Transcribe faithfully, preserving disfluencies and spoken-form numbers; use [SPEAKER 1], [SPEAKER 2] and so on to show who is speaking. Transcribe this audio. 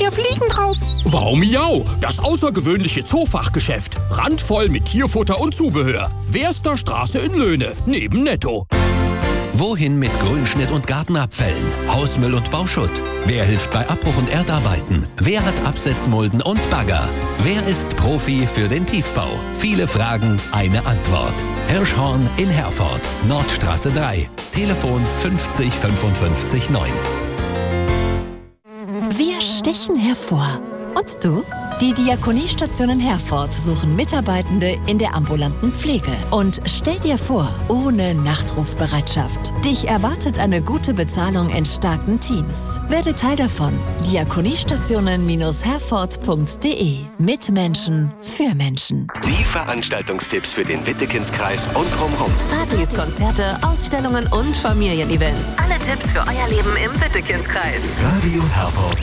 [SPEAKER 1] mehr Fliegen drauf.
[SPEAKER 2] Wow Miau, das außergewöhnliche Zoofachgeschäft. Randvoll mit Tierfutter und Zubehör. Wehrster Straße in Löhne, neben Netto.
[SPEAKER 3] Wohin mit Grünschnitt und Gartenabfällen, Hausmüll und Bauschutt? Wer hilft bei Abbruch und Erdarbeiten? Wer hat Absetzmulden und Bagger? Wer ist Profi für den Tiefbau? Viele Fragen, eine Antwort. Hirschhorn in Herford, Nordstraße drei. Telefon fünfzig fünfundfünfzig neun.
[SPEAKER 4] Wir stechen hervor. Und du? Die Diakoniestationen Herford suchen Mitarbeitende in der ambulanten Pflege. Und stell dir vor, ohne Nachtrufbereitschaft. Dich erwartet eine gute Bezahlung in starken Teams. Werde Teil davon. diakoniestationen herford punkt de. Mit Menschen, für Menschen.
[SPEAKER 5] Die Veranstaltungstipps für den Wittekindskreis und drumherum.
[SPEAKER 6] Partys, Konzerte, Ausstellungen und Familienevents. Alle Tipps für euer Leben im Wittekindskreis.
[SPEAKER 5] Radio Herford.